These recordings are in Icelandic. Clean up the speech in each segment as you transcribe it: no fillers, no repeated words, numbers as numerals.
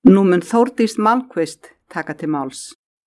Nú mun Þórdís Malmquist taka til máls.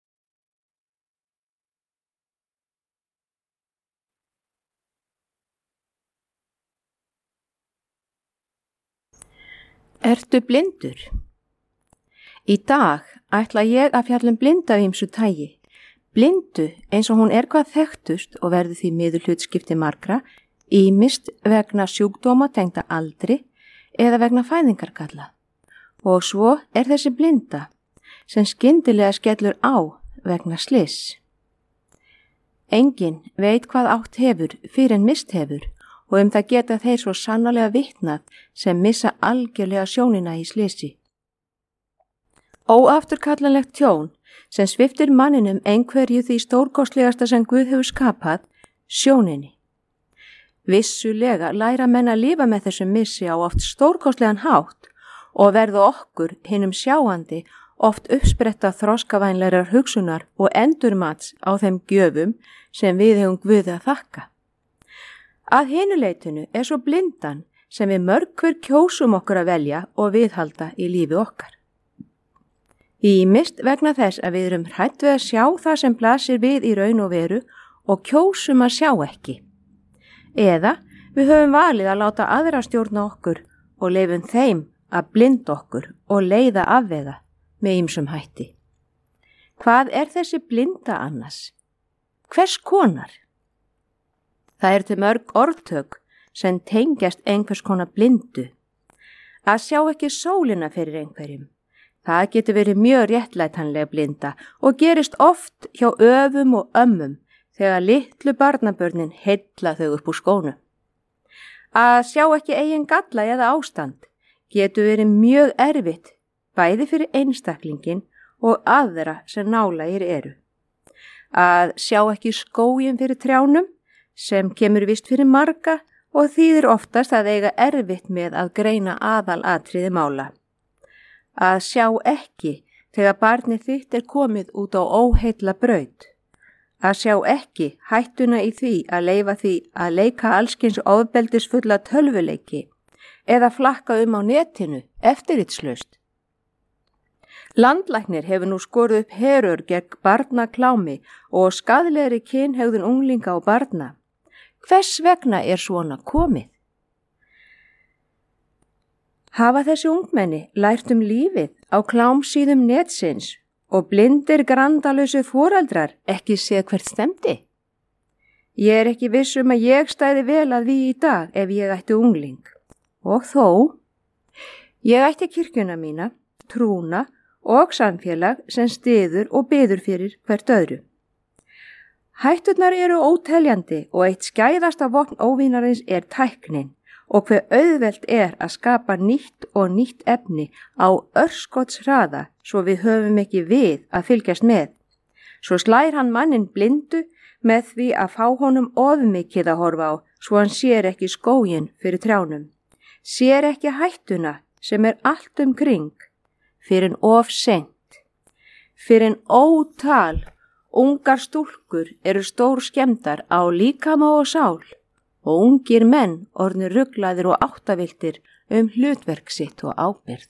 Ertu blindur? Í dag ætla ég að fjalla blindu af ýmsu tagi. Blindu eins og hún hvað þekktust og verður því miður hlutskipti margra, ýmist vegna sjúkdóma tengda aldri eða vegna fæðingargalla. Og svo þessi blinda sem skyndilega skellur á vegna slyss. Enginn veit hvað átt hefur fyrr en mist hefur og það geta þeir svo sannarlega vitnað sem missa algjörlega sjónina í slyssi. Óafturkallanlegt tjón sem sviptir manninum einhverju því stórkostlegasta sem Guð hefur skapað, sjóninni. Vissulega læra menn að lifa með þessum missi á oft stórkostlegan hátt og verða okkur hinum sjáandi oft uppspretta þroskavænlegrar hugsunar og endurmats á þeim gjöfum sem við hefum Guði að þakka. Að hinu leytinu svo blindan sem við mörg hver kjósum okkur að velja og viðhalda í lífi okkar. Ýmist vegna þess að við erum hrædd við að sjá það sem blasir við í raun og veru og kjósum að sjá ekki. Eða við höfum valið að láta aðra stjórna okkur og leyfum þeim að blinda okkur og leiða afvega með ýmsum hætti. Hvað þessi blinda annars? Hvers konar? Það til mörg orðtök sem tengjast einhvers konar blindu. Að sjá ekki sólina fyrir einhverjum. Það getur verið mjög réttlætanleg blinda og gerist oft hjá öfum og ömmum þegar litlu barnabörnin heilla þau upp úr skónum. Að sjá ekki eigin galla eða ástand getur verið mjög erfitt bæði fyrir einstaklingin og aðra sem nálægir eru. Að sjá ekki skóginn fyrir trjánum sem kemur vist fyrir marga og þýðir oftast að eiga erfitt með að greina aðalatriði mála. Að sjá ekki þegar barnið þitt komið út á óheilla braut. Að sjá ekki hættuna í því að leyfa því að leika allskyns ofbeldisfulla tölvuleiki eða flakka á netinu eftirritslaust. Landlæknir hefur nú skorið upp herör gegn barnaklámi og skaðlegri kynhegðun unglinga og barna. Hvers vegna svona komið? Hafa þessi ungmenni lært lífið á klámsíðum netsins og blindir grandalösu foreldrar ekki séð hvert stemdi? Ég ekki viss að ég stæði vel að því í dag ef ég ætti ungling. Og þó, ég ætti kirkjuna mína, trúna og samfélag sem styður og biður fyrir hvert öðru. Hætturnar óteljandi og eitt skæðasta vopn óvinarins tæknin og hve auðvelt að skapa nýtt og nýtt efni á örskotshraða svo við höfum ekki við að fylgjast með. Svo slær hann manninn blindu með því að fá honum ofmikið að horfa á svo hann sér ekki skóginn fyrir trjánum. Sér ekki hættuna sem allt kring, fyrir of seint. Fyrir ótal ungar stúlkur stór skemmdar á líkama og sál og ungir menn orðnir ruglaðir og áttaviltir hlutverk sitt og ábyrgð.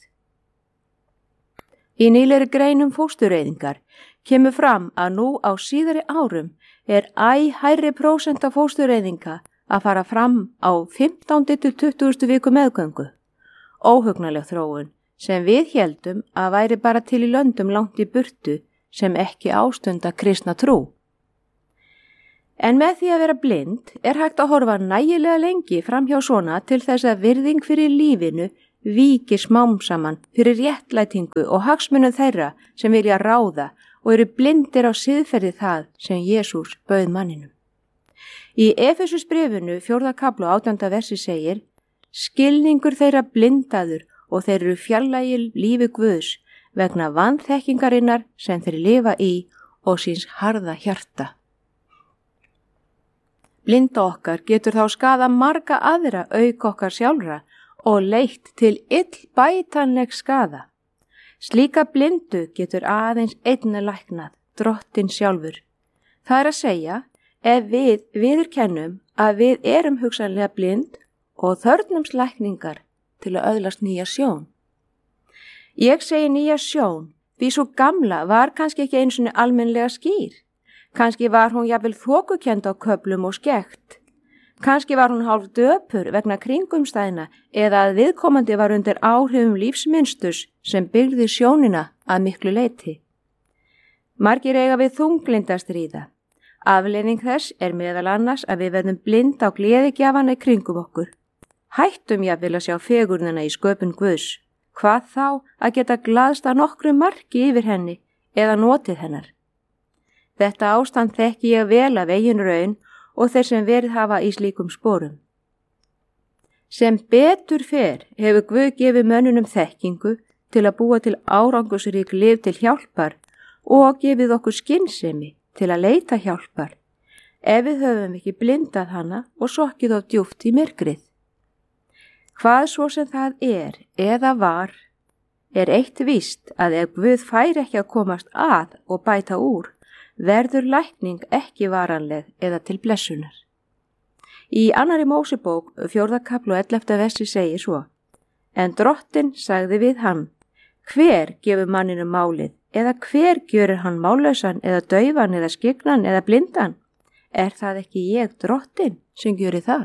Í nýlegri grein fóstureyðingar kemur fram að nú á síðari árum æ hærri prósent af fóstureyðinga að fara fram á 15. til 20. viku meðgöngu. Óhugnaleg þróun sem við héldum að væri bara til í löndum langt í burtu sem ekki ástunda kristna trú. En með því að vera blind hægt að horfa nægilega lengi framhjá svona til þess að virðing fyrir lífinu víki smám saman fyrir réttlætingu og hagsmunum þeirra sem vilja ráða og blindir á siðferði það sem Jesús bauð manninum. Í Efesusbréfinu 4. kafla 18. versi segir: skilningur þeirra blindaður og þeir fjarlægir lífi Guðs vegna vanþekkingarinnar sem þeir lifa í og síns harða hjarta. Blinda okkar getur þá skaða marga aðra auk okkar sjálfra og leitt til illbætanleg skaða. Slíka blindu getur aðeins einn læknað, Drottinn sjálfur. Það að segja, ef við viðurkennum að við hugsanlega blind og þörfnumst lækningar til að öðlast nýja sjón. Ég segi nýja sjón, því svo gamla var kannski ekki einu sinni almennlega skýr. Kannski var hún jafnvel þokukend á köflum og skekkt. Kannski var hún hálf döpur vegna kringumstæðna eða að viðkomandi var undir áhrifum lífsmynsturs sem byggði sjónina að miklu leyti. Margir eiga við þunglinda stríða. Afleiðing þess er meðal annars að við verðum blind á gleðigjafana í kringum okkur. Hættum jafnvel að sjá fegurnina í sköpun Guðs. Hvað þá að geta glaðst að nokkru marki yfir henni eða notið hennar. Þetta ástand þekki ég vel af eigin raun og þeir sem verið hafa í slíkum sporum. Sem betur fer hefur Guð gefið mönnunum þekkingu til að búa til árangursrík lif til hjálpar og gefið okkur skynsemi til að leita hjálpar ef við höfum ekki blindað hana og sokkið of djúpt í myrkrið. Hvað svo sem það er eða var, er eitt víst að ef Guð fær ekki að komast að og bæta úr, verður lækning ekki varanleg eða til blessunar. Í annarri Mósebók 4. kapla og 11. versi segir svo: En Drottinn sagði við hann, hver gefur manninu málið, eða hver gjörir hann mállausan eða daufan eða skygnan eða blindan? Er það ekki ég, Drottinn, sem gjöri það?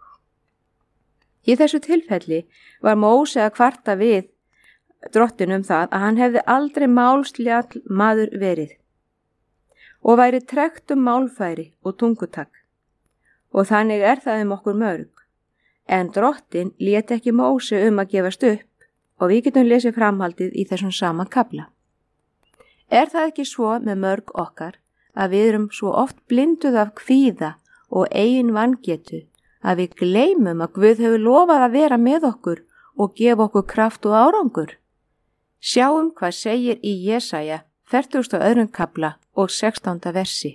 Í þessu tilfelli var Móse að kvarta við Drottinn það að hann hefði aldrei málsljall maður verið og væri tregt málfæri og tungutak. Og þannig er það okkur mörg. En Drottinn lét ekki Móse að gefast upp og við getum lesið framhaldið í þessum sama kafla. Er það ekki svo með mörg okkar að við erum svo oft blinduð af kvíða og eigin vangetu að við gleymum að Guð hefur lofað að vera með okkur og gefa okkur kraft og árangur? Sjáum hvað segir í Jesaja 42. kapla og 16. versi.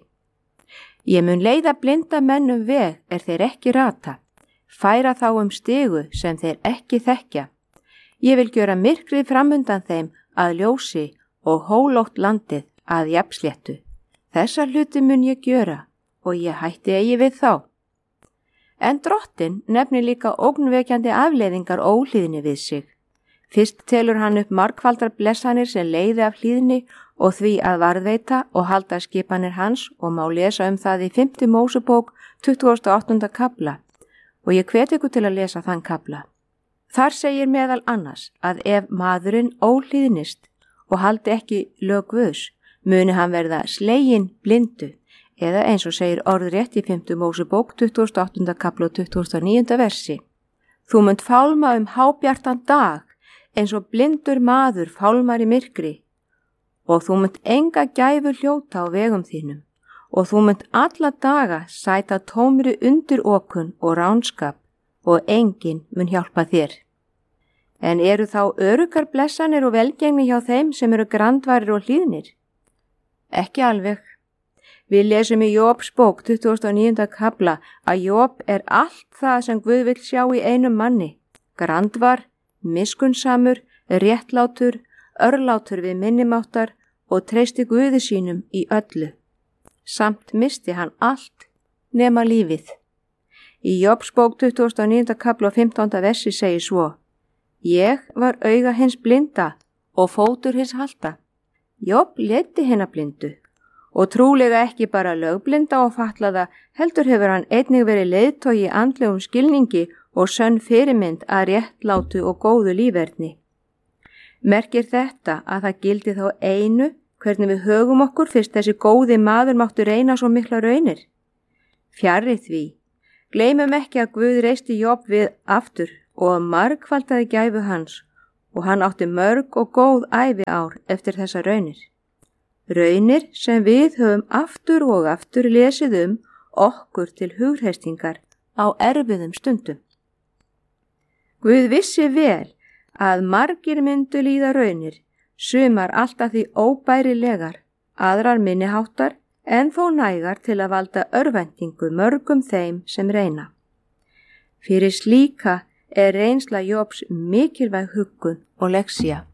Ég mun leiða blinda mennum veg þeir ekki rata, færa þá stigu sem þeir ekki þekkja. Ég vil gjöra myrkrið framundan þeim að ljósi og hólótt landið að jafnsléttu. Þessa hluti mun ég gjöra og ég hætti eigi við þá. En Drottinn nefnir líka ógnvekjandi afleiðingar óhlýðni við sig. Fyrst telur hann upp margfaldar blessanir sem leiði af hlýðni og því að varðveita og halda skipanir hans og má lesa það í 5. Mósebók 28. kapla og ég hvet ykkur til að lesa þann kapla. Þar segir meðal annars að ef maðurinn óhlýðnist og haldi ekki lög Guðs, muni hann verða sleginn blindu, eða eins og segir orðrétt í 5. Mósebók 28. kapla og 29. versi. Þú munt fálma hábjartan dag eins og blindur maður fálmar í myrkri og þú munt enga gæfu hljóta á vegum þínum og þú munt alla daga sæta tómri undirókun og ránskap og enginn mun hjálpa þér. En eru þá öruggar blessanir og velgengni hjá þeim sem eru grandvarir og hlýðnir? Ekki alveg. Við lesum í Jóbs bók 29. kapla að Jób allt það sem Guð vill sjá í einum manni, grandvar, miskunnsamur, réttlátur, örlátur við minnimáttar og treysti Guði sínum í öllu. Samt misti hann allt nema lífið. Í Jóbs bók 29. kapla og 15. versi segir svo: Ég var auga hins blinda og fótur hins halta. Jób leiddi hina blindu og trúlega ekki bara lögblinda og fatlaða, heldur hefur hann einnig verið leiðtogi andlegum skilningi og sönn fyrirmynd að réttlátu og góðu líferni. Merkir þetta að það gildi þá einu hvernig við högum okkur fyrst þessi góði maður máttu reyna svo mikla raunir? Fjarri því. Gleymum ekki að Guð reisti Jób við aftur og margfaldaði gæfu hans og hann átti mörg og góð æviár eftir þessa raunir. Raunir sem við höfum aftur og aftur lesið okkur til hugreistingar á erfiðum stundum. Guð vissi vel að margir myndu líða raunir, sumar alltaf því óbærilegar, aðrar minniháttar en þó nægar til að valda örvæntingu mörgum þeim sem reyna. Fyrir slíka reynsla Jóbs mikilvæg huggun og lexía.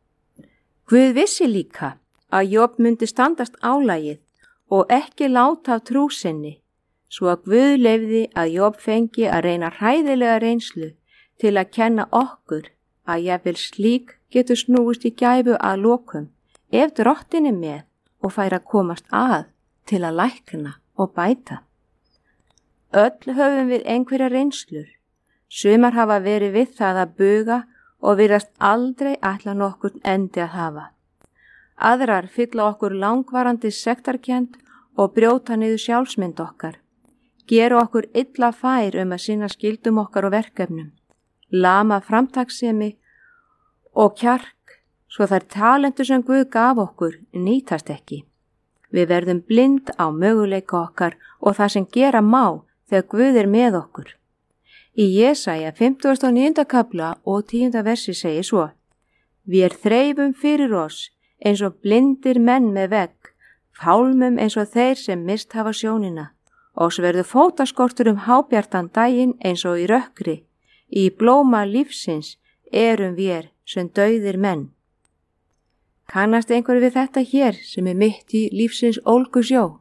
Guð vissi líka að Jób myndi standast álagið og ekki láta af trú sinni, svo að Guð leyfði að Jób fengi að reyna hræðilega reynslu til að kenna okkur að jafnvel slík getur snúist í gæfu að lokum ef drottin er með og fær að komast að til að lækna og bæta. Öll höfum við einhverja reynslur. Sumar hafa verið við það að buga og virðast aldrei ætla nokkurn endi að hafa. Aðrar fylla okkur langvarandi sektarkennd og brjóta niður sjálfsmynd okkar. Gera okkur illa fær að sinna skyldum okkar og verkefnum. Lama framtakssemi og kjark svo þær talentur sem Guð gaf okkur nýtast ekki. Við verðum blind á möguleika okkar og það sem gera má þegar Guð er með okkur. Í Jesaja 59. kafla og 10. versi segir svo: Vér þreifum fyrir oss eins og blindir menn með vegg, fálmum eins og þeir sem mist hafa sjónina, og verður fótaskortur hábjartan daginn eins og í rökkri. Í blóma lífsins erum vér sem dauðir menn. Kannast einhver við þetta hér sem er mitt í lífsins ólgusjó?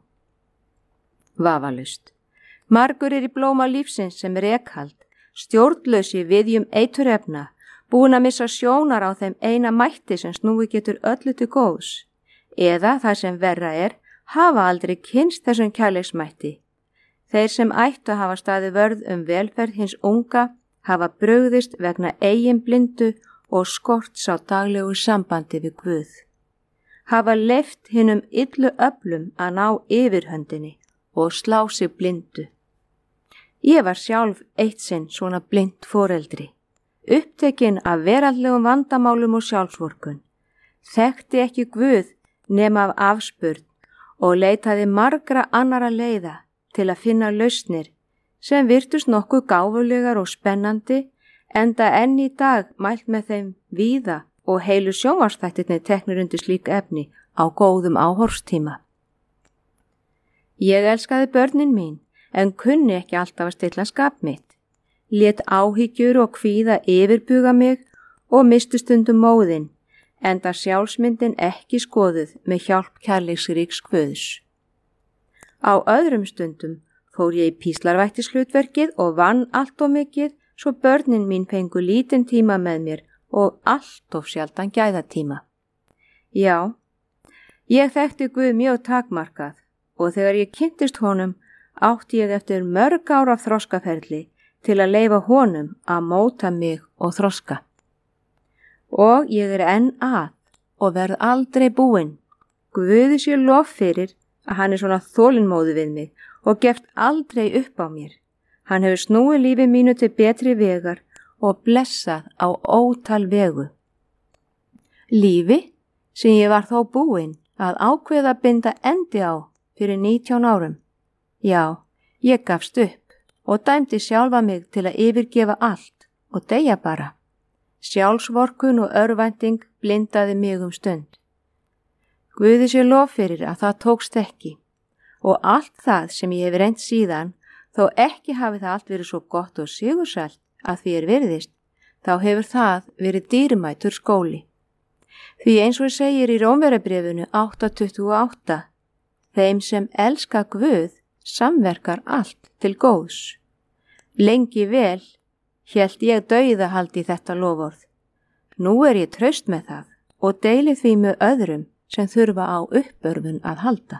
Vafalaust. Margur er í blóma lífsins sem er rekhald, stjórnlausi viðjum eiturefna, búin að missa sjónar á þeim eina mætti sem snúi getur öllu til góðs, eða það sem verra er, hafa aldrei kynnst þessum kærleiksmætti. Þeir sem ættu að hafa staðið vörð velferð hins unga hafa brugðist vegna eigin blindu og skorts á daglegu sambandi við Guð. Hafa leyft hinum illu öflum að ná yfirhöndinni og slá sig blindu. Ég var sjálf eitt sinn svona blind foreldri, upptekinn af veraldlegum vandamálum og sjálfsvorkun, þekkti ekki Guð nema af afspurn og leitaði margra annara leiða til að finna lausnir sem virtust nokkuð gáfulegar og spennandi, enda enn í dag mælt með þeim víða og heilu sjónvarpsþættirnir teknir undir slík efni á góðum áhorfstíma. Ég elskaði börnin mín en kunni ekki alltaf að stilla skap mitt, lét áhyggjur og kvíða yfirbuga mig og mistu stundum móðinn, enda sjálfsmyndin ekki skoðuð með hjálp kærleiksríks Guðs. Á öðrum stundum fór ég í píslarvættishlutverkið og vann allt of mikið svo börnin mín fengu lítinn tíma með mér og allt of sjaldan gæðatíma. Já, ég þekkti Guð mjög takmarkað og þegar ég kynntist honum átti ég eftir mörg ára þroskaferli til að leyfa honum að móta mig og þroska. Og ég er enn að og verð aldrei búinn. Guði sé lof fyrir að hann er svona þolinmóður við mig og gefst aldrei upp á mér. Hann hefur snúið lífi mínu til betri vegar og blessað á ótal vegu. Lífi sem ég var þó búinn að ákveða að binda endi á fyrir 19 árum. Já, ég gafst upp og dæmdi sjálfa mig til að yfirgefa allt og deyja bara. Sjálfsvorkun og örvænting blindaði mig stund. Guði sé lof fyrir að það tókst ekki og allt það sem ég hef reynt síðan, þó ekki hafi það allt verið svo gott og sigursælt að því er virðist, þá hefur það verið dýrmætur skóli. Því eins og segir í Rómverjabréfinu 8:28, þeim sem elska Guð samverkar allt til góðs. Lengi vel hélt ég dauðahald í þetta loforð. Nú er ég traust með það og deili því með öðrum sem þurfa á uppörfun að halda.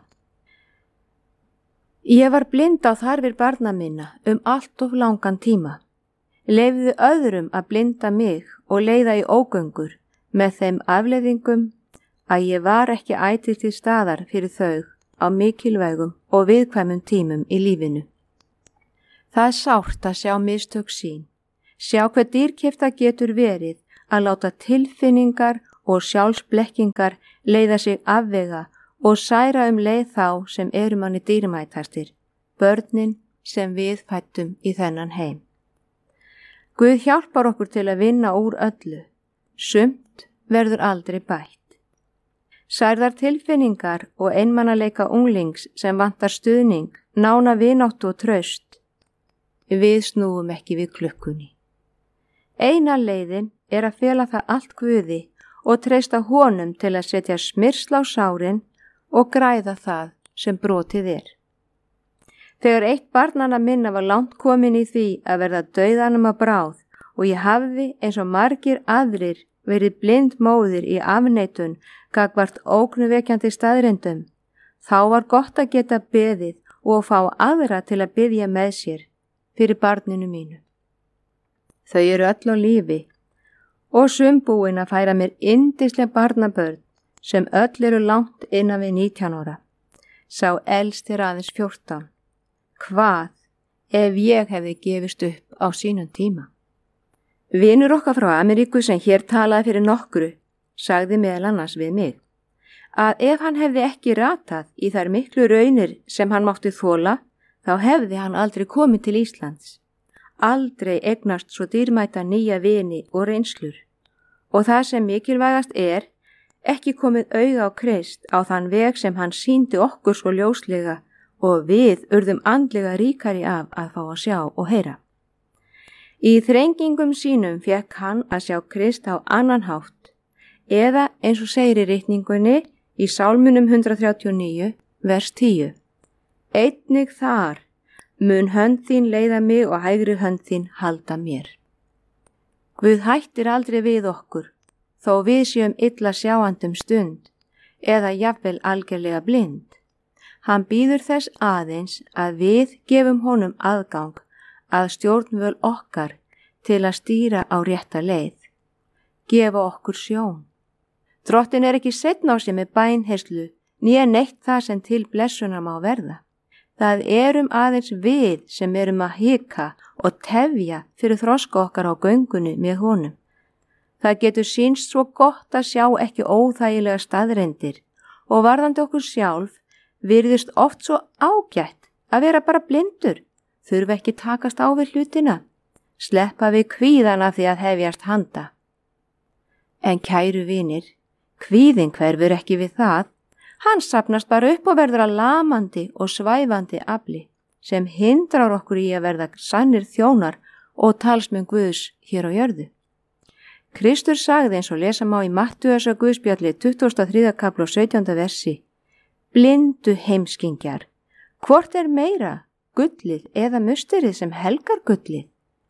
Ég var blind á þarfir barna minna allt of langan tíma. Leyfði öðrum að blinda mig og leiða í ógöngur með þeim afleiðingum að ég var ekki ætíð til staðar fyrir þau á mikilvægum og viðkvæmum tímum í lífinu. Það er sárt að sjá mistök sín, sjá hver dýrkeypt það getur verið að láta tilfinningar og sjálfsblekkingar leiða sig afvega og særa leið þá sem eru manni dýrmætastir, börnin sem við fættum í þennan heim. Guð hjálpar okkur til að vinna úr öllu, sumt verður aldrei bætt. Særðar tilfinningar og einmanaleika unglings sem vantar stuðning, nána vináttu og traust. Við snúum ekki við klukkunni. Eina leiðin er að fela það allt Guði og treysta honum til að setja smyrsl á sárin og græða það sem brotið er. Þegar eitt barnanna minna var langt komin í því að verða dauðanum að bráð og ég hafði eins og margir aðrir verið blind móðir í afneitun gagnvart ógnvekjandi staðreyndum, þá var gott að geta beðið og fá aðra til að biðja með sér fyrir barninu mínu. Þau eru öll á lífi og búin að færa mér yndisleg barnabörn sem öll eru langt innan við 19 ára. Sá elst er aðeins 14. Hvað ef ég hefði gefist upp á sínum tíma? Vinur okkar frá Ameríku sem hér talaði fyrir nokkru sagði meðal annars við mig að ef hann hefði ekki ratað í þær miklu raunir sem hann mátti þola, þá hefði hann aldrei komið til Íslands. Aldrei eignast svo dýrmæta nýja vini og reynslur. Og það sem mikilvægast er, ekki komið auga á Krist á þann veg sem hann sýndi okkur svo ljóslega og við urðum andlega ríkari af að fá að sjá og heyra. Í þrengingum sínum fékk hann að sjá Krist á annan hátt, eða eins og segir í ritningunni í Sálmunum 139, vers 10. Einnig þar mun hönd þín leiða mig og hægri hönd þín halda mér. Guð hættir aldrei við okkur, þó við séum illa sjáandum stund, eða jafnvel algerlega blind. Hann býður þess aðeins að við gefum honum aðgang að stjórnvöl okkar til að stýra á rétta leið. Gefa okkur sjón. Drottinn er ekki seinn á sig með bænherslu, né neitt það sem til blessunar má verða. Það erum aðeins við sem erum að hika og tefja fyrir þroska okkar á göngunni með honum. Það getur sýnst svo gott að sjá ekki óþægilega staðreyndir og varðandi okkur sjálf virðist oft svo ágætt að vera bara blindur, þurfa ekki takast á við hlutina, sleppa við kvíðan af því að hefjast handa. En kæru vinir, kvíðin hverfur ekki við það, hann safnast bara upp og verður að lamandi og svæfandi afli sem hindrar okkur í að verða sannir þjónar og talsmenn Guðs hér á jörðu. Kristur sagði eins og lesa má í Mattheusar Guðspjalli 23. kapla og 17. versi: Blindu heimskingjar, hvort er meira, gullið eða musterið sem helgar gullið?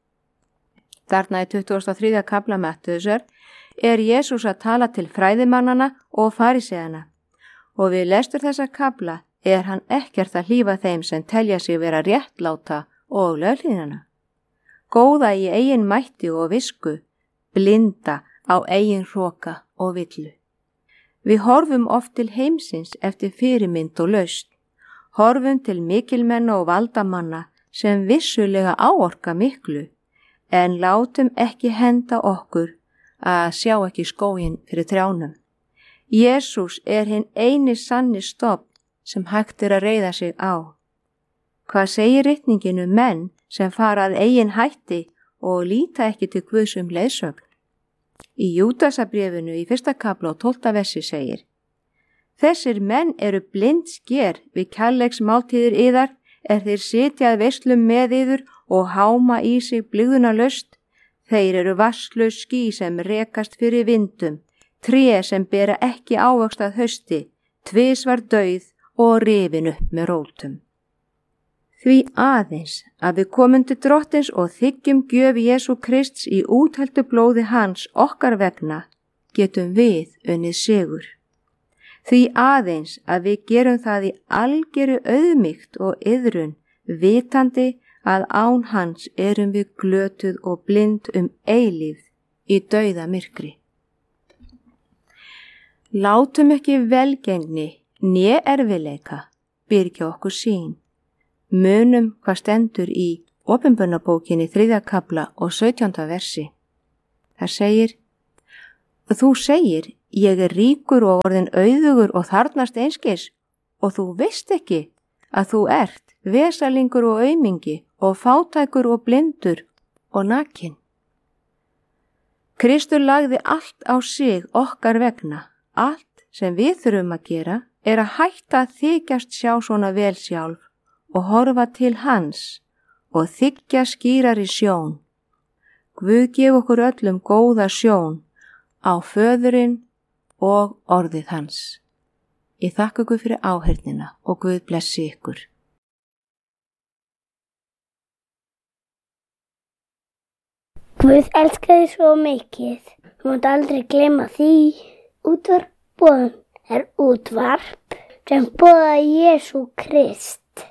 Þarna í 23. kapla Mattheusar er Jesús að tala til fræðimannana og fariseana og við lestur þessa kapla er hann ekkert að hlífa þeim sem telja sig vera réttláta og löglínana. Góða í eigin mætti og visku, blinda á eigin hroka og villu. Við horfum oft til heimsins eftir fyrirmynd og lausn, horfum til mikilmenna og valdamanna sem vissulega áorka miklu, en látum ekki henda okkur að sjá ekki skóginn fyrir trjánum. Jesús er hinn eini sanni stofn sem hægt er að reiða sig á. Hvað segir ritningin menn sem fara að eigin hætti og líta ekki til Guðs leiðsögn? Í Júdasarbréfinu í 1. kapla og 12. versi segir: Þessir menn eru blind sker við kærleiksmáltíðir yðar þeir sitja að veislum með yður og háma í sig blygðunarlaust. Þeir eru vatnslaus ský sem rekast fyrir vindum, tré sem bera ekki ávöxt að hausti, tvisvar dauð og rifin upp með rótum. Því aðeins að við komum til Drottins og þiggjum gjöf Jesú Krists í útheltu blóði hans okkar vegna, getum við unnið sigur. Því aðeins að við gerum það í algeru auðmýkt og iðrun, vitandi að án hans erum við glötuð og blind eilífð í dauða myrkri. Látum ekki velgengni né erfiðleika byrgja okkur sýn. Munum hvað stendur í Opinberunarbókinni 3. kapla og 17. versi. Það segir: Þú segir, ég er ríkur og orðin auðugur og þarnast einskis, og þú veist ekki að þú ert vesalingur og aumingi og fátækur og blindur og nakinn. Kristur lagði allt á sig okkar vegna. Allt sem við þurfum að gera er að hætta að þykjast sjá svona vel sjálf og horfa til hans og þykja skýrari sjón. Guð gef okkur öllum góða sjón á föðurinn og orðið hans. Ég þakka ykkur fyrir áheyrnina og Guð blessi ykkur. Guð elskaði svo mikið. Þú mátt aldrei gleyma því. Útvarpboðun er útvarp sem boðar Jesú Krist.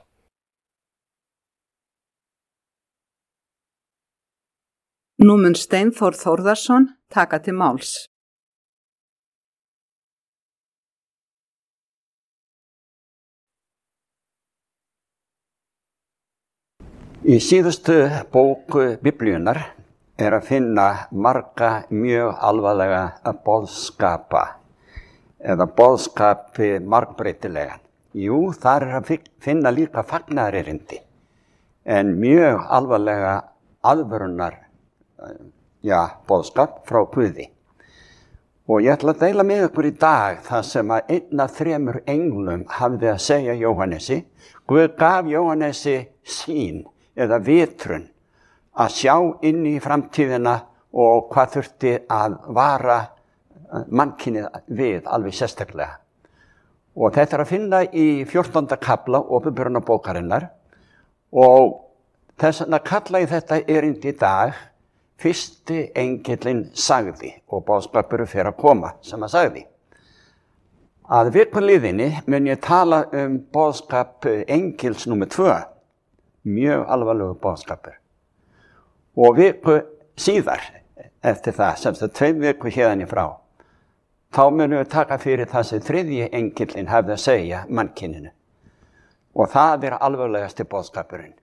Nú mun Steinþór Þórðarson taka til máls. Í síðustu bók Biblíunnar er að finna marga mjög alvarlega boðskapa eða boðskapi margbreytilegan. Jú, þar er að finna líka fagnaðarerindi en mjög alvarlega aðvörunar boðskap frá Guði. Og ég ætla að deila með ykkur í dag það sem að 1 af 3 englum hafði að segja Jóhannesi. Guð gaf Jóhannesi sýn eða vitrun að sjá inn í framtíðina og hvað þurfti að vara mannkynið við alveg sérstaklega. Og þetta er að finna í 14. kafla Åpenbarunarbókarinnar og þess vegna kalla ég þetta erindi í dag fyrsti engillinn sagði og boðskapur fer að koma sem að sagði. Að viku liðinni mun ég tala boðskap engils númer 2. Mjög alvarlegu boðskapur. Og viku síðar, eftir það, sem það 2 viku hérðan í frá, þá munum við taka fyrir það sem 3. engillinn hefði að segja mannkyninu. Og það er alvarlegasti boðskapurinn.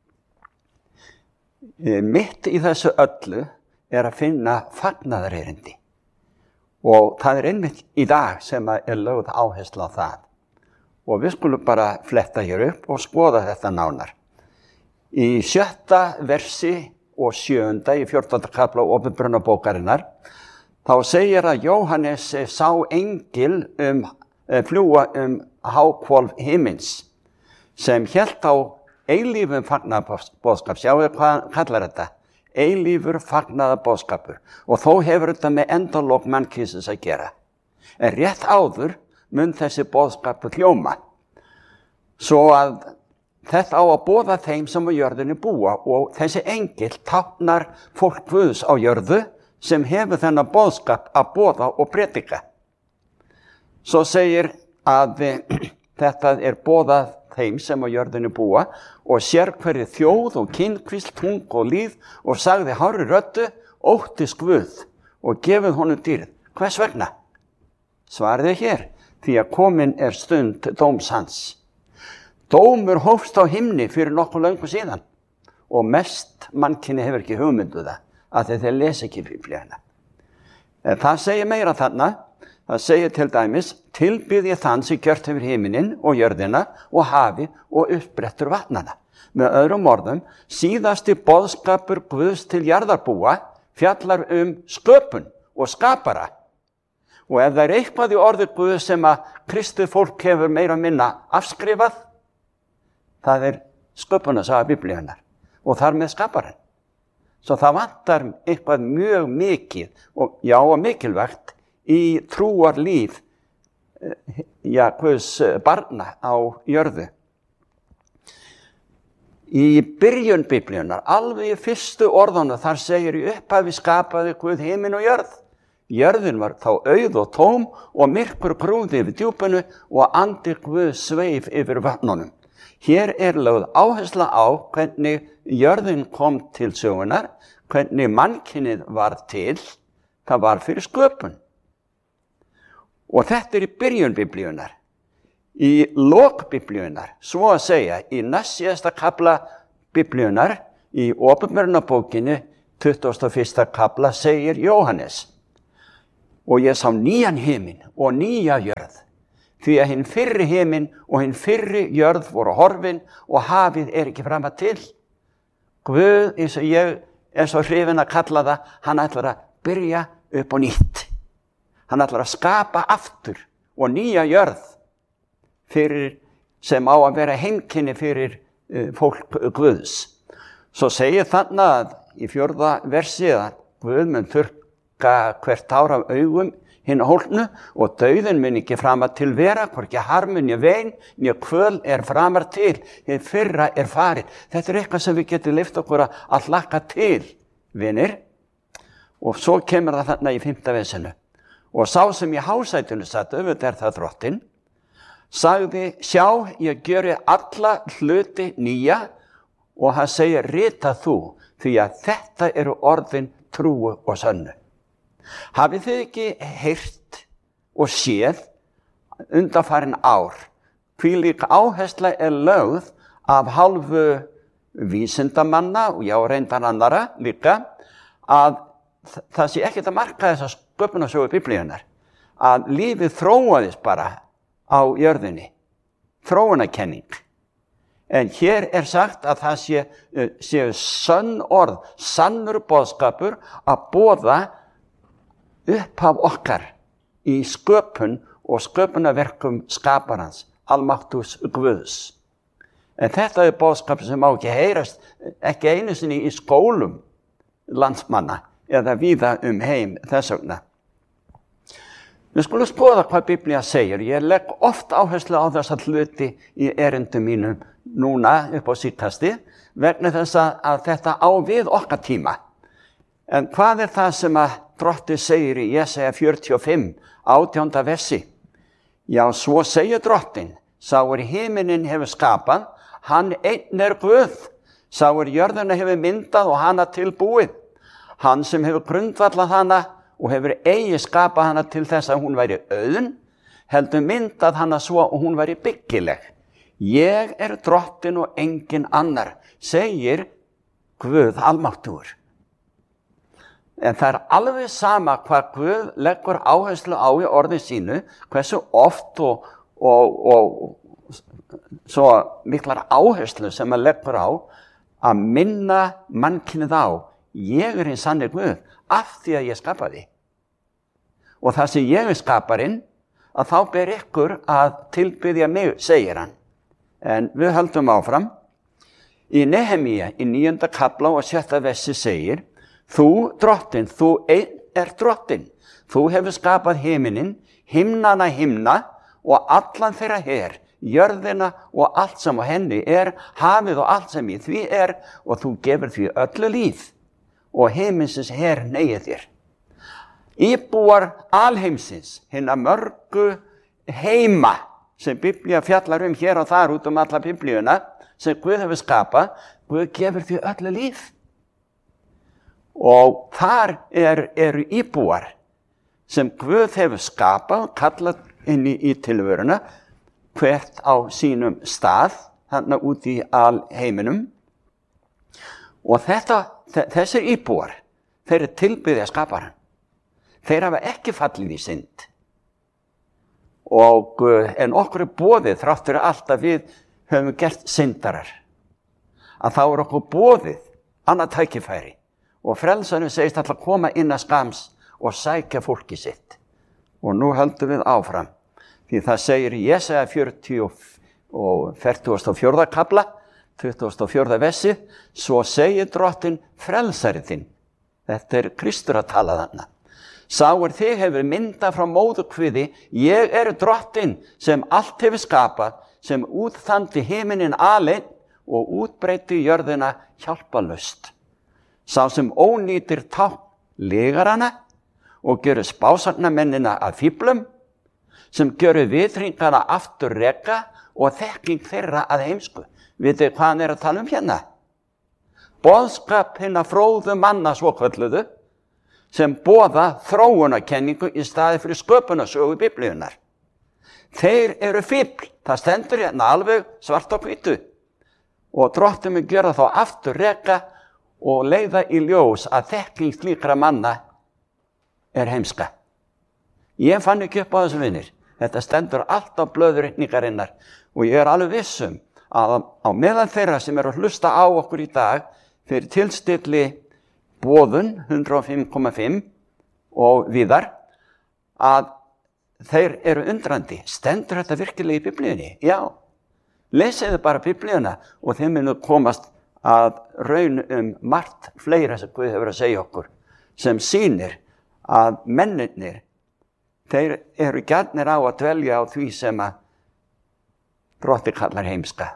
Mitt í þessu öllu er að finna fagnaðarerindi. Og það er einmitt í dag sem er lögð áhersla á það. Og við skulum bara fletta hér upp og skoða þetta nánar. Í 7. versi og 7. í 14. kafla Åpenbarunarbókarinnar þá segir að Jóhannes sá engil fljúga háhvolf himins sem hélt á eilífum fagnaðarboðskap. Sjáðu hvað hann kallar þetta? Eilífur fagnaðarboðskapur. Og þó hefur þetta með endalok mannkynsins að gera. En rétt áður mun þessi boðskapur hljóma. Svo að þetta á að boða þeim sem á jörðinni búa og þessi engil táknar fólk Guðs á jörðu sem hefur þennan boðskap að boða og predika. Svo segir að þetta er boðað þeim sem á jörðinni búa og sér hverju þjóð og kynkvísl, tung og líð og sagði hárri röddu, óttist Guð og gefið honum dýrð. Hvers vegna? Svarið er hér, því að komin er stund dóms hans. Dómur hófst á himni fyrir nokkuð löngu síðan og mest mannkynni hefur ekki hugmyndu það að þeir lesa ekki Biblíuna. Það segir meira þarna, það segir til dæmis, tilbyð ég þann sem gjört hefur himinin og jörðina og hafi og uppbrettur vatnana. Með öðrum orðum, síðasti boðskapur Guðs til jarðarbúa fjallar sköpun og skapara. Og ef það er eitthvað í orði Guðs sem að kristið fólk hefur meira minna afskrifað, það er sköpunarsaga Biblíunnar og þar með skaparinn. Svo það vantar eitthvað mjög mikið og mikilvægt í trúarlíf Guðs barna á jörðu. Í byrjun Biblíunnar, alveg í fyrstu orðunum, þar segir í upphafi skapaði Guð himinn og jörð. Jörðin var þá auð og tóm og myrkur grúfði yfir djúpinu og andi Guð sveif yfir vatnunum. Hér er lögð áhersla á hvernig jörðin kom til sögunar, hvernig mannkynið var til, það var fyrir sköpun. Og þetta er í byrjun Biblíunnar. Í lok Biblíunnar, svo að segja, í næstsíðasta kafla Biblíunnar, í Åpenbarunarbókinni, 21. kafla, segir Jóhannes: Og ég sá nýjan himinn og nýja jörð, því að hinn fyrri himinn og hinn fyrri jörð voru horfin og hafið er ekki fram að til. Guð, eins og ég er svo hrifinn að kalla það, hann ætlar að byrja upp á nýtt. Hann ætlar að skapa aftur og nýja jörð sem á að vera heimkynni fyrir fólk Guðs. Svo segir þarna að í 4. versi að Guð mun þurrka hvert ár af augum hinn hólnu og dauðin mun ekki framar til vera, hvorki harmun, né vein, né kvöl er framar til, hið fyrra er farið. Þetta er eitthvað sem við getum leyft okkur að hlakka til, vinir. Og svo kemur það þarna í 5. versinu. Og sá sem í hásætinu satt, auðvitað það drottinn, sagði, sjá, ég gjöri alla hluti nýja, og hann segir, rita þú, því að þetta eru orðin trúu og sönnu. Hafið þið ekki heyrt og séð undanfarin ár, hvílík áhersla lögð af hálfu vísindamanna og já, reyndar annara líka, að það sé ekkert að marka þessa sköpunarsögu Biblíunnar, að lífið þróaðist bara á jörðinni, þróunarkenning. En hér sagt að það séu sönn orð, sannur boðskapur að boða upphaf okkar í sköpun og sköpunarverkum skaparans, almáttugs Guðs. En þetta boðskap sem má ekki heyrast, ekki einu sinni í skólum landsmanna eða víða heim þess vegna. Við skulum skoða hvað Biblía segir. Ég legg oft áherslu á þessa hluti í erindum mínum núna upp á síðkasti vegna þess að þetta á við okkar tíma. En hvað það sem að Drottinn segir í Jesaja 45, 18. versi? Já, svo segir Drottinn, sá himinin hefur skapað, hann einn Guð, sá jörðina hefur myndað og hana tilbúið. Hann sem hefur grundvallað hana og hefur eigi skapað hana til þess að hún væri auðn, heldur myndað hana svo og hún væri byggileg. Ég Drottinn og engin annar, segir Guð almáttugur. En það alveg sama hvað Guð leggur áherslu á í orði sínu, hversu oft og svo miklar áherslu sem hann leggur á að minna mannkynið á. Ég hinn sanni Guð, af því að ég skapaði. Og það sem ég skaparinn, að þá ber ykkur að tilbiðja mig, segir hann. En við höldum áfram. Í Nehemía, í 9. kafla og 6. versi segir, þú Drottinn, þú einn Drottinn. Þú hefur skapað himinin, himnana himna og allan þeirra her, jörðina og allt sem á henni hafið og allt sem í því og þú gefur því öllu líf. Og heiminsins her neyið þér. Íbúar alheimsins, hinna mörgu heima sem Biblía fjallar hér og þar út alla Biblíuna, sem Guð hefur skapað, Guð gefur því öllu líf. Og þar eru íbúar sem Guð hefur skapað, kallað inn í tilveruna, hvert á sínum stað, þarna út í alheiminum. Og þessir íbúar, þeir tilbiðja skaparann. Þeir hafa ekki fallið í synd. En okkur boðið, þráttur allt að við höfum gert syndarar, að þá okkur boðið annað tækifæri. Og frelsarinn segist alltaf koma inn að skams og sækja fólki sitt. Og nú höldum við áfram. Því það segir í Jesaja 40 og 44. kafla, 24. versi, svo segir Drottinn frelsari þinn. Þetta Kristur að tala þarna. Sá þig hefur myndað frá móðurkviði, ég Drottinn sem allt hefur skapað, sem útþandi himinin aleinn og útbreyti jörðina hjálpalaust. Sá sem ónýtir tákn lygar hana og gjörur spásagnamennina að fíflum, sem gjörur viðhringana aftur reka og þekking þeirra að heimsku. Vitið hvað hann að tala hérna? Boðskap hinna fróðu manna svokölluðu, sem boða þróunarkenningu í staði fyrir sköpunarsögu Biblíunnar. Þeir eru fífl, það stendur hérna alveg svart á hvítu. Og Drottinn mun gera þá aftur reka og leiða í ljós að þekking slíkra manna heimska. Ég fann ekki upp á þessu vinir. Þetta stendur allt á blöðurreikningarinnar og ég alveg vissum að á meðan þeirra sem að hlusta á okkur í dag fyrir tilstilli boðun 105,5 og víðar, að þeir eru undrandi. Stendur þetta virkilega í Biblíunni? Já. Lesiðu bara Biblíuna og þeim munu komast að raun margt fleira sem Guð hefur að segja okkur, sem sýnir að mennirnir, þeir eru gjarnir á að dvelja á því sem að Drottinn kallar heimska.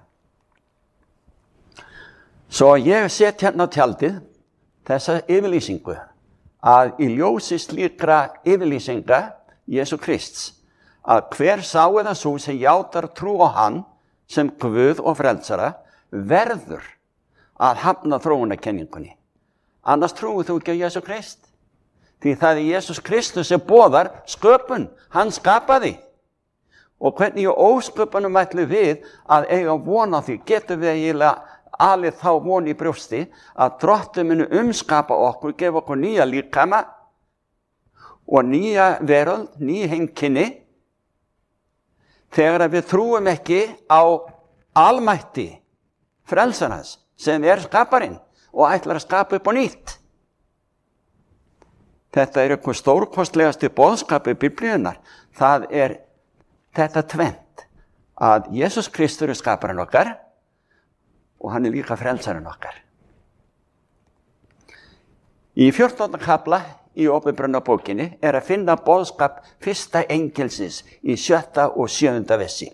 Svo ég set hérna á tjaldið þessa yfirlýsingu að í ljósi slíkra yfirlýsinga Jesú Krists, að hver sá eða sú sem játar trú á hann sem Guð og frelsara verður að hafna þróunarkenningunni. Annars trúir þú ekki á Jesú Krist. Því það er Jesús Kristus sem boðar sköpun, hann skapaði. Og hvernig í ósköpunum ætlum við að eiga von á því, getum við eiginlega alið þá von í brjósti að Drottinn muni umskapa okkur, gefa okkur nýja líkama og nýja veröld, ný heimkynni, þegar við trúum ekki á almætti frelsarans sem er skaparinn og ætlar að skapa upp á nýtt. Þetta er eitthvað stórkostlegasti boðskapi Biblíunnar. Það er þetta tvennt, að Jesús Kristur er skaparinn okkar og hann er líka frelsarinn okkar. Í 14. kafla í Åpenbarunarbókinni er að finna boðskap fyrsta engelsins í 7. og 7. versi.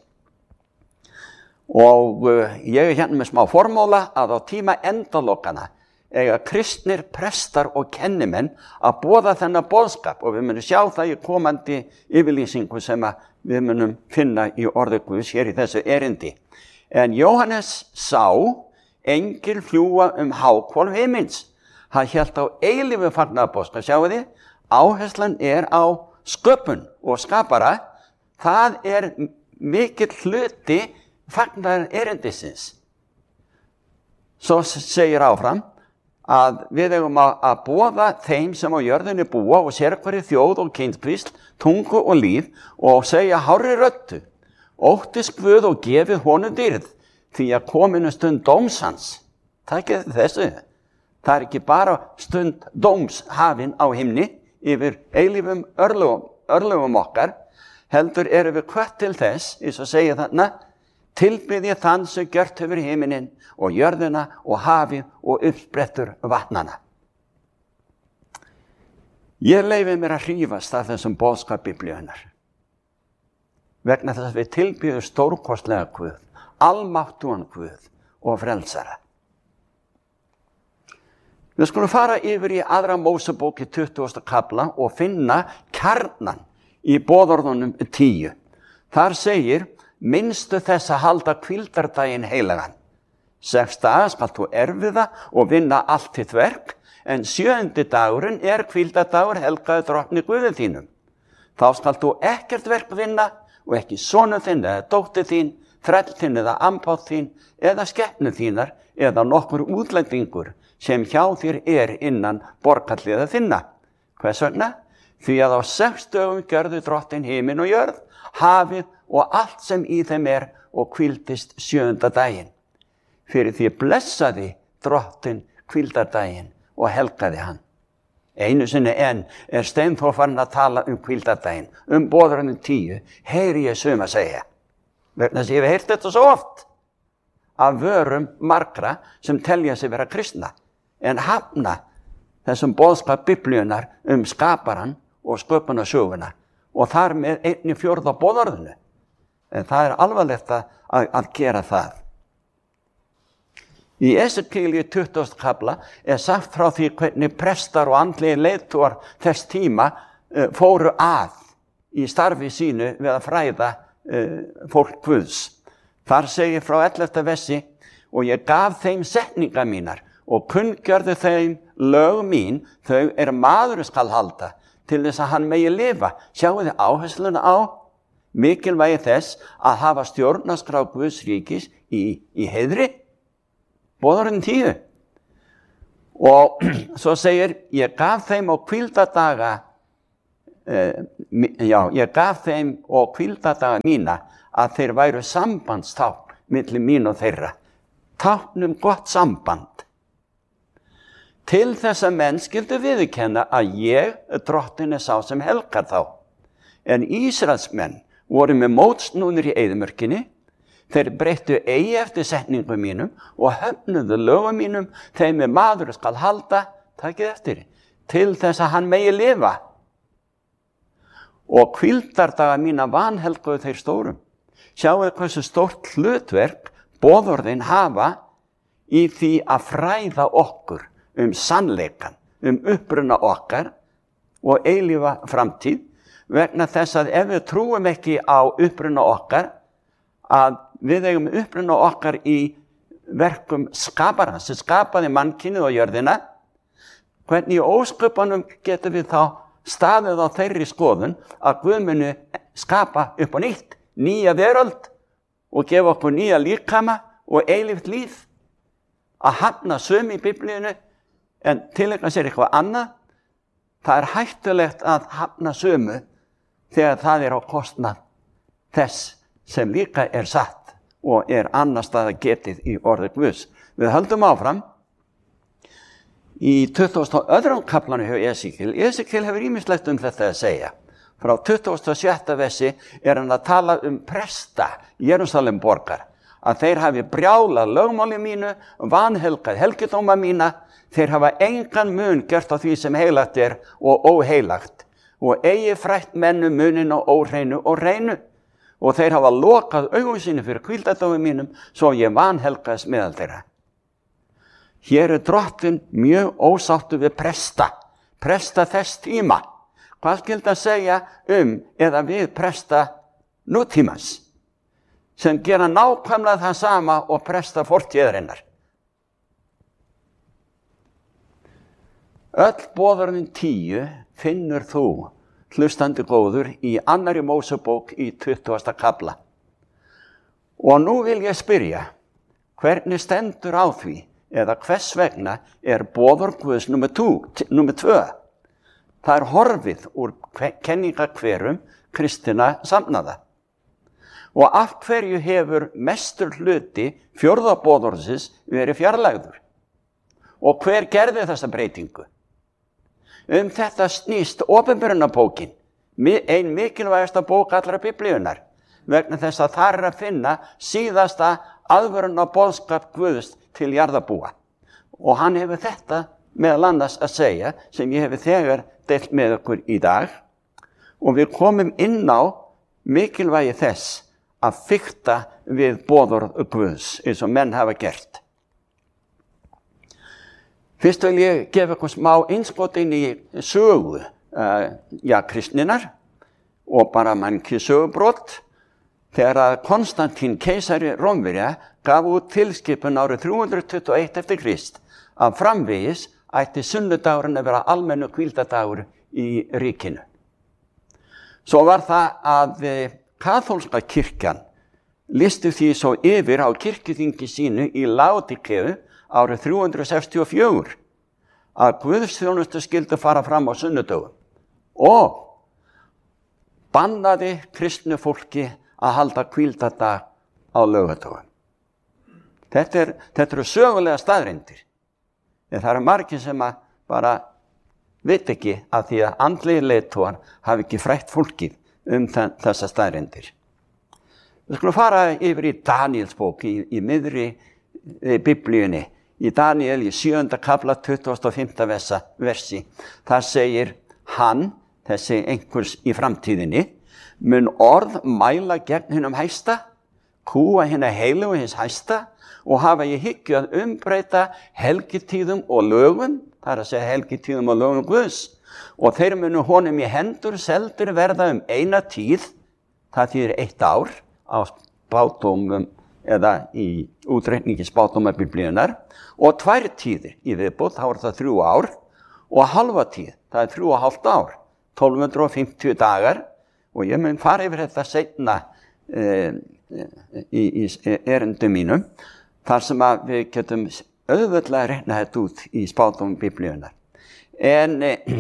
Og ég er hérna með smá formúla að á tíma endalokana eiga kristnir prestar og kennimenn að boða þennan boðskap, og við munum sjá það í komandi yfirlýsingu sem við munum finna í orði Guðs hér í þessu erindi. En Jóhannes sá engil fljúga háhvolf himins. Hann hélt á eilífu fagnaðarboðskap. Sjáu þið, áherslan er á sköpun og skapara. Það er mikill hluti fagnaðar erindisins. Svo segir áfram að við eigum að boða þeim sem á jörðinni búa og sérhverri þjóð og kynskvísl, tungu og líf, og segja hárri röddu: óttist Guð og gefið honum dýrð, því að kominu stund dóms hans. Takið þessu. Það er ekki bara stund dóms hafin á himni yfir eilífum örlögum okkar, heldur erum við hvött til þess, eins og segja þarna: tilbyðja þann sem gjört hefur himinin og jörðina og hafið og uppsprettur vatnana. Ég leyfi mér að hrífast af þessum boðskap Biblíunnar, vegna þess að við tilbyðum stórkostlega Guð, almáttugan Guð og frelsara. Við skulum fara yfir í 2. Mósebók í 20. kafla og finna kjarnan í boðorðunum 10. Þar segir: minnstu þess að halda hvíldardaginn heilagan. 6 daga skal þú erfiða og vinna allt þitt verk, en 7. dagurinn er hvíldardagur helgaður Drottni Guði þínum. Þá skal þú ekkert verk vinna, og ekki sonur þinn eða dóttir þín, þræll þinn eða ambátt þín, eða skepnu þínar, eða nokkur útlendingur sem hjá þér er innan borgarliða þinna. Hvers vegna? Því að á 6 dögum gjörðu Drottinn himin og jörð, hafið og allt sem í þeim er, og hvíldist 7. daginn. Fyrir því blessaði Drottinn hvíldardaginn og helgaði hann. Einu sinni enn er Steinþór farinn að tala hvíldardaginn, boðorðunum 10, heyri ég suma segja. Vegna þess að ég hef heyrt þetta svo oft af vörum margra sem telja sig vera kristna, en hafna þessum boðskap Biblíunnar skaparan og sköpunarsöguna, og þar með 1/4 boðorðinu. En það er alvarlegt að gera það. Í Esekiel 20. kafla er sagt frá því hvernig prestar og andlegir leiðtogar þess tíma fóru að í starfi sínu við að fræða fólk Guðs. Þar segir frá 11. versi: og ég gaf þeim setningar mínar og kunngjörði þeim lög mín, þau er maður skal halda, til þess að hann megi lifa. Sjáu þið áhersluna á mikilvægi þess að hafa stjórnarskrá Guðs ríkis í heiðri. Boðorðin 10. Og svo segir: ég gaf þeim og hvíldardaga mína að þeir væru sambandstákn milli mín og þeirra, tákn gott samband, til þess að menn skyldu viðurkenna að ég, Drottinn, er sá sem helgar þá. En Ísraelsmenn voru með mótsnúnir í eyðimörkinni. Þeir breyttu eigi eftir setningum mínum og höfnuðu lögum mínum, þeim er maður skal halda, takið eftir, til þess að hann megi lifa. Og hvíldardaga mína vanhelguðu þeir stórum. Sjáu hversu stórt hlutverk boðorðin hafa í því að fræða okkur sannleikan, uppruna okkar, og eilífa framtíð, vegna þess að ef við trúum ekki á uppruna okkar, að við eigum uppruna okkar í verkum skaparans sem skapaði mannkynið og jörðina, hvernig í ósköpunum getum við þá staðið á þeirri skoðun að Guð muni skapa upp á nýtt, nýja veröld og gefa okkur nýja líkama og eilíft líf? Að hafna sömu í Biblíunni en tileinka sér eitthvað annað, það er hættulegt að hafna sömu þegar það er á kostnað þess sem líka er satt og er annars staðar getið í orði Guðs. Við höldum áfram í 22. kaflanu hjá Esekíel. Esekíel hefur ýmislegt þetta að segja. Frá 27. versi er hann að tala presta Jerúsalem borgar, að þeir hafi brjálað lögmáli mínu, vanhelgað helgidóma mína, þeir hafa engan mun gert á því sem heilagt er og óheilagt, og eigi frætt mennu munin og óhreinu og reinu, og þeir hafa lokað augum sínu fyrir hvíldardómi mínum, svo ég vanhelgaðist meðal þeirra. Hér er Drottinn mjög ósáttur við presta þess tíma. Hvað skyldi að segja eða við presta nútímans, sem gera nákvæmlega það sama og presta fortíðarinnar? Öll boðorðin 10 finnur þú, hlustandi góður, í 2. Mósebók í 20. kafla. Og nú vil ég spyrja, hvernig stendur á því, eða hvers vegna er boðorð Guðs númer 2? Það er horfið úr kenningakverum kristinna samnaða. Og af hverju hefur mestur hluti 4. boðorðsins verið fjarlægður? Og hver gerði þessa breytingu? Þetta snýst Opinberunarbókin, ein mikilvægasta bók allra Biblíunnar, vegna þess að þar er að finna síðasta aðvörunarboðskap Guðs til jarðarbúa. Og hann hefur þetta meðal annars að segja, sem ég hefur þegar deilt með okkur í dag, og við komum inn á mikilvægi þess að fikta við boðorð Guðs, eins og menn hafa gert. Fyrst vil ég gefa ykkur smá innskot inn í sögu kristninnar og bara mannkið sögubrot, þegar að Konstantín keisari Rómverja gaf út tilskipun árið 321 eftir Krist að framvegis ætti sunnudagurinn að vera almennu hvíldadagur í ríkinu. Svo var það að kaþólska kirkjan listi því svo yfir á kirkjuþingi sínu í Laodíkeu árið 364 að guðsþjónustu skyldi fara fram á sunnudögum og bannaði kristnu fólki að halda hvíldadag á laugardögum. Þetta eru sögulega staðreyndir. En það eru margir sem bara veit ekki að því að andlegir leiðtogar hafi ekki frætt fólkið þessa staðreyndir. Við skulum fara yfir í Daníelsbók í miðri Biblíunni. Í Daníel í 7. kafla 25. versi. Þar segir hann, þessi einhvers í framtíðinni, mun orð mæla gegn hinum hæsta, kúa hina heilugu hins hæsta og hafa í hyggju að umbreyta helgitíðum og lögum, það er að segja helgitíðum og lögum Guðs, og þeir munu honum í hendur seldur verða eina tíð, það þýðir 1 ár á spádómum eða í útreikningi spádóma Biblíunnar, og 2 tíðir í viðbót, þá er það 3 ár, og halva tíð, það er 3,5 ár, 1250 dagar, og ég mun fara yfir þetta seinna í erindum mínum, þar sem að við getum auðveldlega reikna þetta út í spádómum Biblíunnar. En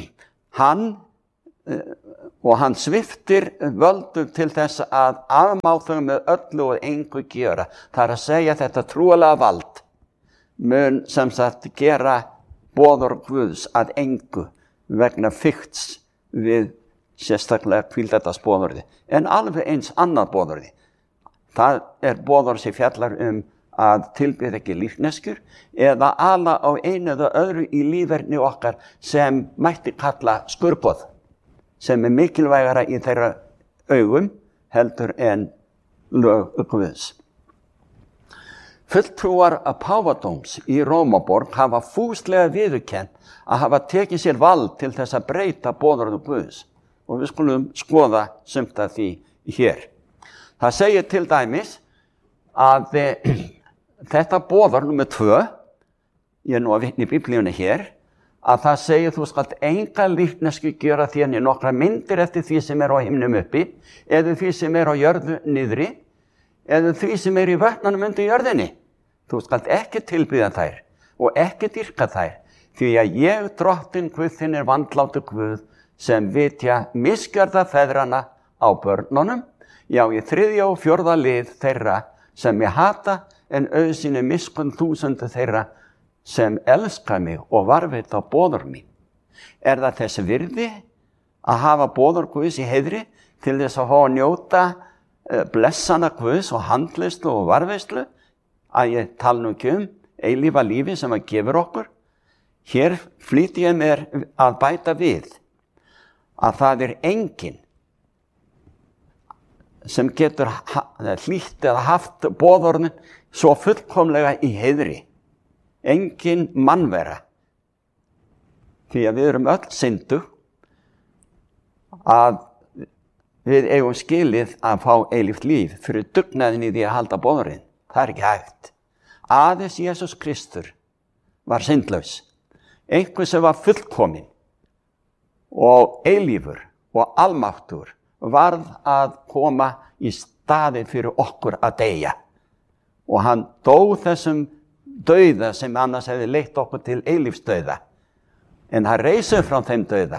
hann sviptir völdum til þess að afmá þau með öllu og engu gjöra. Það er að segja þetta trúalega vald mun sem sagt gera boðorð Guðs að engu vegna fikts við sérstaklega hvíldadagsboðorði. En alveg eins annað boðorði. Það er boðorð sem fjallar að tilbyða ekki lífneskjur eða ala á einu eða öðru í líferni okkar sem mætti kalla skurboð, sem er mikilvægara í þeirra augum heldur en lög Guðs. Fulltrúar að páfadóms í Rómaborg hafa fúslega viðurkennt að hafa tekið sér vald til þess að breyta boðorðum Guðs. Og við skulum skoða sumt af því hér. Það segir til dæmis að þetta boðorð númer 2, ég er nú að vitna í Biblíunni hér, að það segir þú skalt enga líknesku gera þér né nokkra myndir eftir því sem er á himnum uppi, eða því sem er á jörðu niðri, eða því sem er í vötnunum undir jörðinni. Þú skalt ekki tilbiðja þær og ekki dýrka þær, því að ég, Drottinn Guð þinn, er vandlátur Guð, sem vitja misgjörða feðrana á börnunum, já, í 3. og 4. lið þeirra sem ég hata, en auðsýni miskunn 1000 þeirra sem elska mig og varðveita boðorð mín. Er það þess virði að hafa boðorð Guðs í heiðri til þess að fá að njóta blessana Guðs og handleyslu og varðveislu, að ég tala nú ekki eilífa lífi sem að gefur okkur? Hér flýti ég mér að bæta við að það er enginn sem getur hlýtt eða haft boðorðin svo fullkomlega í heiðri. Enginn mannvera. Því að við erum öll syndug, að við eigum skilið að fá eilíft líf fyrir dugnaðin í því að halda boðorðin. Það er ekki hægt. Aðeins Jesús Kristur var syndlaus. Einhver sem var fullkominn og eilífur og almáttur varð að koma í staðinn fyrir okkur að deyja. Og hann dó þessum dauða sem annars hefði leitt okkur til eilífsdauða. En hann reisur frá þeim dauða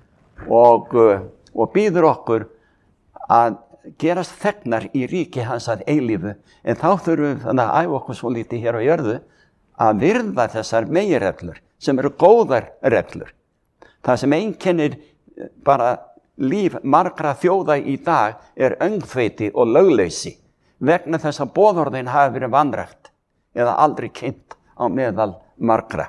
og býður okkur að gerast þegnar í ríki hans að eilífu. En þá þurfum við þannig að æfa okkur svo lítið hér á jörðu að virða þessar meginreglur sem eru góðar reglur. Það sem einkennir bara líf margra þjóða í dag er öngþveiti og lögleysi vegna þess að boðorðin hafi verið vanrækt eða aldrei kynnt á meðal margra.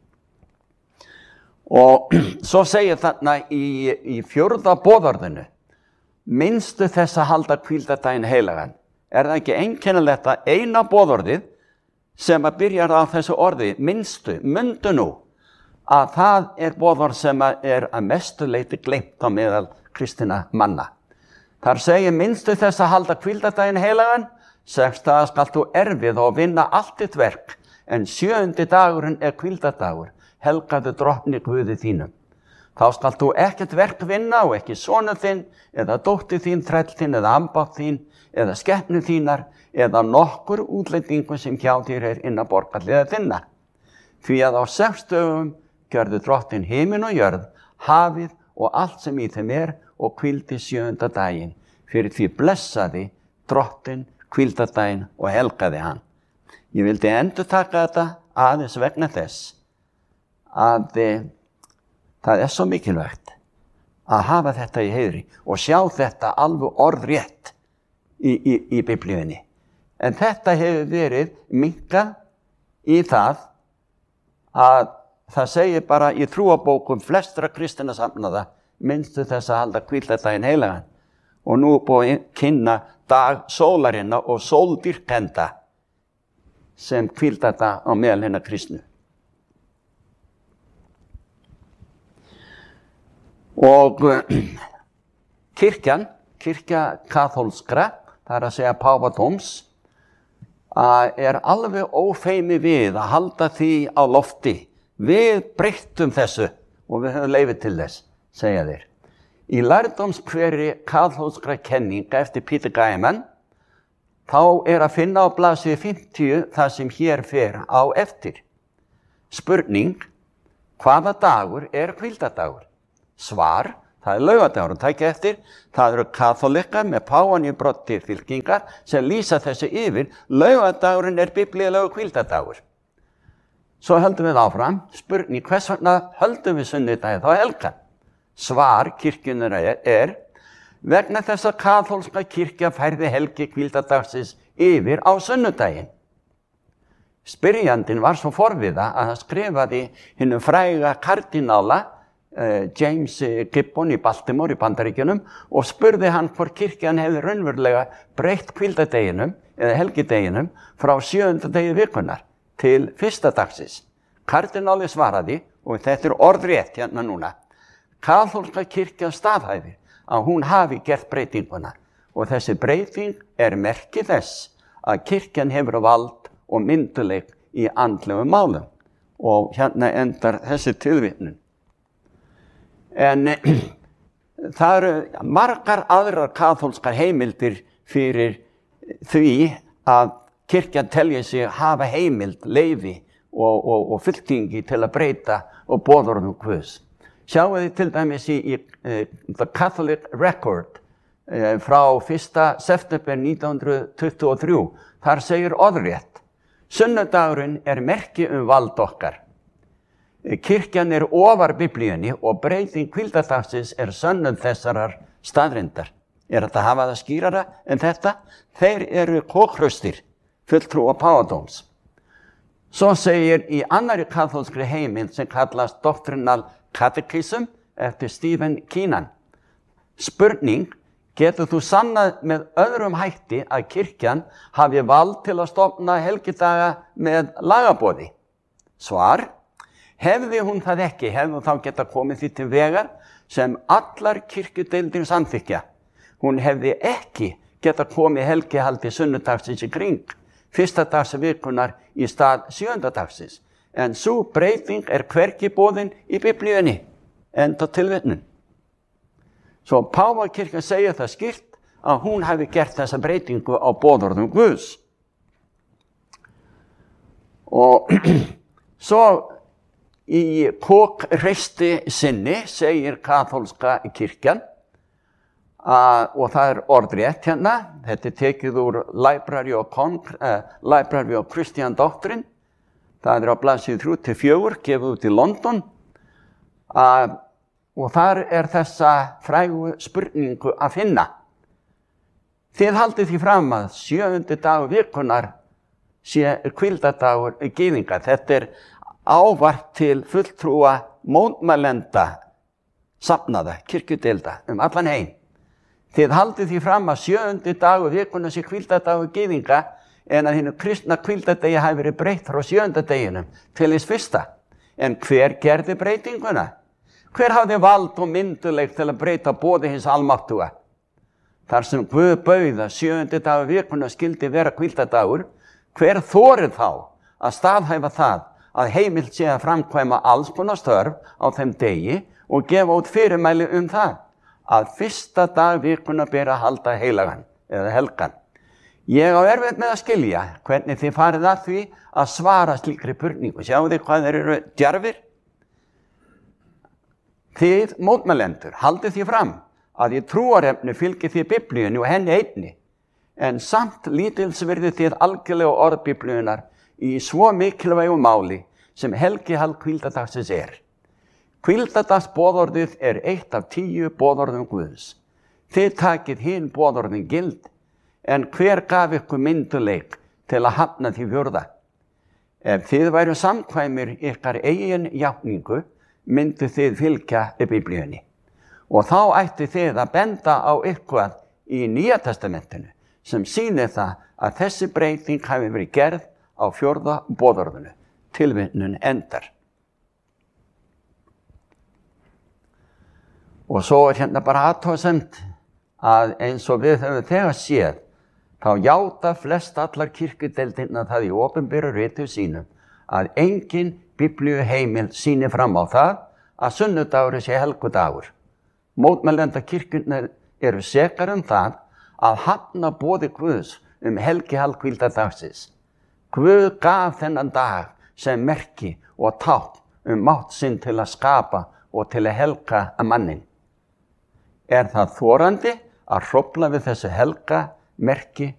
Og svo segir þarna í 4. boðorðinu, minnstu þess að halda hvíldardaginn heilagan. Er það ekki einkennilegt að eina boðorðið sem að byrjar á þessu orði, minnstu, mundu nú, að það er boðorð sem er að mestu leyti gleymt á meðal kristinna manna. Þar segir minnstu þess að halda hvíldardaginn heilagan, 6 daga skalt þú erfið og vinna allt þitt verk, en 7. dagurinn er hvíldardagur, helgaðu Drottni Guði þínum. Þá skalt þú ekkert verk vinna og ekki sonur þinn, eða dóttir þín, þræll þinn, eða ambátt þín, eða skepnu þínar, eða nokkur útlendingur sem hjá þér er innan borgarliða þinna. Því að á 6 dögum gjörðu Drottinn himin og jörð, hafið og allt sem í þeim er, og hvíldi 7. daginn. Fyrir því blessaði Drottinn hvíldardaginn og helgaði hann. Ég vildi endurtaka þetta aðeins vegna þess að það er svo mikilvægt að hafa þetta í heiðri og sjá þetta alveg orðrétt í Biblíunni. En þetta hefur verið minnkað í það að það segir bara í trúabókum flestra kristinna safnaða, minnstu þess að halda hvíldardaginn heilagan. Og nú er búið að kynna dag sólarinnar og sóldýrkenda sem hvíldardag á meðal hinna kristnu. Og kirkja kaþólskra, það er að segja páfadóms, er alveg ófeimi við að halda því á lofti. Við breyttum þessu og við höfum leyfi til þess, segja þeir. Í lærdómskveri kaþólskra kenninga eftir Peter Gaiman, þá er að finna á blaðsíðu 50 það sem hér fer á eftir. Spurning, hvaða dagur er hvíldardagur? Svar, það er laugardagurinn, tækja eftir, það eru kaþólikar með páfan í broddi fylkingar sem lýsa þessu yfir, laugardagurinn er biblíulegur hvíldardagur. Svo höldum við áfram, spurning, hvers vegna höldum við sunnudaginn þá helgan? Svar kirkjunnar er, vegna þess að kaþólska kirkja færði helgi hvíldardagsins yfir á sunnudaginn. Spyrjandinn var svo forviða að hann skrifaði hinum fræga kardinála James Gibbon í Baltimore í Bandaríkjunum og spurði hann hvort kirkjan hefði raunverulega breytt hvíldadeginum eða helgideginum frá 7. degi vikunnar til 1. dagsins. Kardínáli svaraði, og þetta er orðrétt hérna núna, kaþólska kirkjan staðhæfir að hún hafi gert breytinguna og þessi breyting merki þess að kirkjan hefur vald og myndugleik í andlegum málum. Og hérna endar þessi tilvitnun. En það eru margar aðrar kaþólskar heimildir fyrir því að kirkjan telji sig hafa heimild, leyfi og fylkingi til að breyta og boðorðum Guðs. Sjáu þið til dæmis í The Catholic Record frá 1. september 1923. Þar segir orðrétt: sunnudagurinn merki vald okkar. Kirkjan ofar Biblíunni og breyting hvíldardagsins sönnun þessarar staðreyndar. Þetta hafa það skýrara en þetta? Þeir eru kókhraustir, fulltrúa páfadóms. Svo segir í annarri kaþólskri heimild sem kallast Doctrinal Catechism eftir Stephen Keenan. Spurning: getur þú sannað með öðrum hætti að kirkjan hafi vald til að stofna helgidaga með lagaboði? Svar: hefði hún það ekki, hefði hún þá geta komið því til vegar sem allar kirkjudeildir samþykkja. Hún hefði ekki geta komið helgihaldi sunnudagsins í kring 1. dags vikunar í stað 7. dagsins. En sú breyting hvergi boðin í Biblíunni. Enda tilvitnun. Svo Páfakirkjan segir það skýrt að hún hafi gert þessa breytingu á boðorðum Guðs. Og svo í kókhreisti sinni segir kaþólska kirkjan, og það orðrétt hérna, þetta tekið úr Library of Christian Doctrine, það á blaðsíðu 3-4, gefið út í London, og þar þessa frægu spurningu að finna. Þið haldið því fram að 7. dagur vikunar sé hvíldardagur gyðinga. Þetta ávarp til fulltrúa mótmælenda safnaða, kirkjudeilda allan heim. Þið haldið því fram að 7. dagur vikunar sé hvíldardagur gyðinga en að hinu kristna hvíldardegi hafi verið breytt frá 7. deginum til hins 1. En hver gerði breytinguna? Hver hafði vald og myndugleik til að breyta boði hins almáttuga? Þar sem Guð bauð að 7. dagur vikunar skyldi vera hvíldardagur, hver þorir þá að staðhæfa það að heimilt sé að framkvæma alls konar störf á þeim degi og gefa út fyrirmæli það að 1. dag vikunar ber að halda heilagan eða helgan. Ég á erfitt með að skilja hvernig þið farið að því að svara slíkri spurningu. Sjáu þið hvað þeir eru djarfir? Þið mótmælendur haldið því fram að í trúarefni fylgir þið Biblíunni og henni einni, en samt lítilsvirðið þið algjörlega orð Biblíunnar í svo mikilvægu máli sem helgihald hvíldardagsins Hvíldardagsboðorðið eitt af 10 boðorðum Guðs. Þið takið hin boðorðin gild, en hver gaf ykkur myndugleik til að hafna því 4. Ef þið væru samkvæmir ykkar eigin játningu, myndu þið fylgja Biblíunni. Og þá ætti þið að benda á eitthvað í Nýja testamentinu sem sýnir það að þessi breyting hafi verið gerð á 4. boðorðinu. Tilvitnun endar. Og svo hérna bara athugasemd að eins og við höfum þegar séð, þá játa flest allar kirkjudeildirnar það í opinberu ritum sínum að engin biblíuheimild sýnir fram á það að sunnudagur sé helgudagur. Mótmælenda kirkjurnar eru sekar það að hafna boði Guðs helgihald hvíldardagsins. Guð gaf þennan dag sem merki og tákn mátt sinn til að skapa og til að helga mannin. Það þorandi að hrófla við þessu helga merki